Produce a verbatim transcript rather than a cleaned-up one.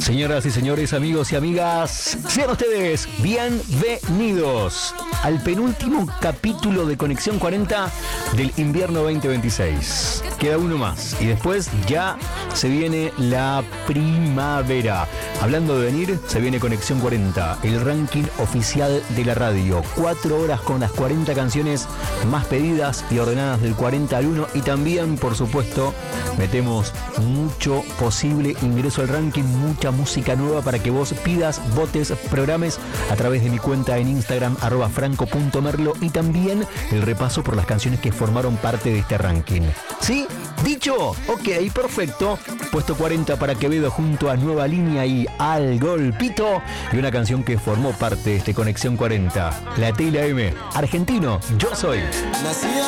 Señoras y señores, amigos y amigas, sean ustedes bienvenidos al penúltimo capítulo de Conexión cuarenta del invierno veinte veintiséis. Queda uno más y después ya se viene la primavera. Hablando de venir, se viene Conexión cuarenta, el ranking oficial de la radio. Cuatro horas con las cuarenta canciones más pedidas y ordenadas del cuarenta al uno. Y también, por supuesto, metemos mucho posible ingreso al ranking, mucha música nueva para que vos pidas, votes, programes a través de mi cuenta en Instagram, arroba franco punto merlo, y también el repaso por las canciones que formaron parte de este ranking. ¿Sí? ¿Dicho? Ok, perfecto. Puesto cuarenta para Quevedo junto a Nueva Línea y Al Golpito, y una canción que formó parte de este Conexión cuarenta, La T y la M, Argentino, Yo Soy. Nací